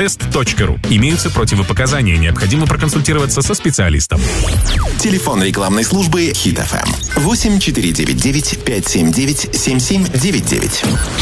test.ru. Имеются противопоказания. Необходимо проконсультироваться со специалистом. Телефон рекламной службы Hit FM 8499 579 7799.